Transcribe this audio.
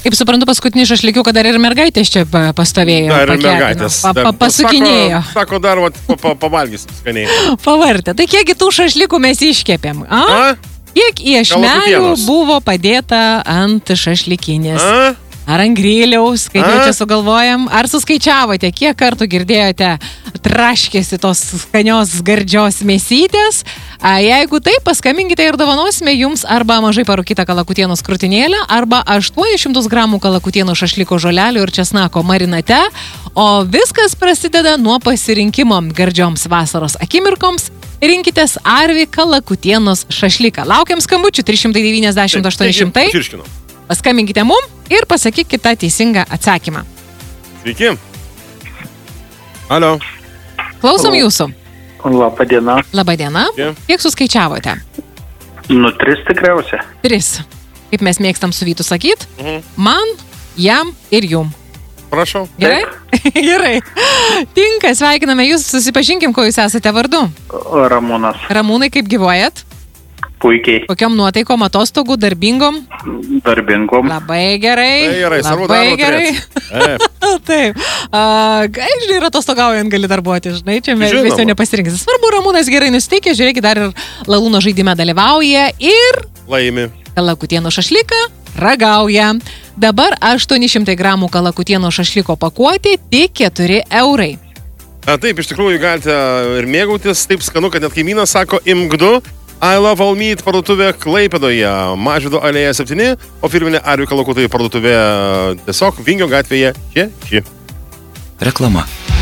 Kaip suprantu, paskutinį šašlikiuką dar ir mergaitės čia pastovėjo. Dar ir mergaitės. Pasukinėjo. Sako, dar pavalgys skaniai. Pavartė. Tai kiekgi tų šašlikų mes iškepėm? Kiek iešmelių buvo padėta ant šašlikinės? Ar ant griliaus, kaip jau čia sugalvojam? Ar suskaičiavote, kiek kartų girdėjote traškėsi tos skanios gardžios mėsytės? Jeigu taip, paskambinkite ir dovanosime jums arba mažai parūkytą kalakutienos krūtinėlę, arba 800 gramų kalakutieno šašliko žolelių ir česnako marinate. O viskas prasideda nuo pasirinkimo gardžioms vasaros akimirkoms. Rinkitės Arvi kalakutienos šašliką. Laukiam skambučių 390 800. Paskambinkite mum ir pasakykite tą teisingą atsakymą. Sveiki. Alio. Klausom jūsų. Labadiena. Labadiena. Kiek suskaičiavote? 3 tikriausia. 3. Kaip mes mėgstam su Vytu sakyt? Man, jam ir jum. Prašau. Gerai? Gerai. Tinka, sveikiname jūs, susipažinkim, ko jūs esate vardu. Ramūnas. Ramūnai, kaip gyvuojat? Puikiai. Kokiom nuotaikom, atostogų, darbingom? Darbingom. Labai gerai. Labai gerai. Taip. Žinai, ir atostogaujant gali darbuoti, žinai, čia mes jau nepasirinksim. Svarbu, Ramūnas gerai nusiteikė, žiūrėkit, dar ir Lalūno žaidime dalyvauja ir... Laimi. Kalakutieno šašliką ragauja. Dabar 800 gramų kalakutieno šašliko pakuotė tik 4 eurai. Taip, iš tikrųjų galite ir mėgautis, taip skanu, kad net kaimynas sako imgdu. I Love All Meat parduotuvė Klaipėdoje, Mažvydo alėja 7, o firminė Arvi kalakutai parduotuvė tiesiog Vingio gatvėje 6. Reklama.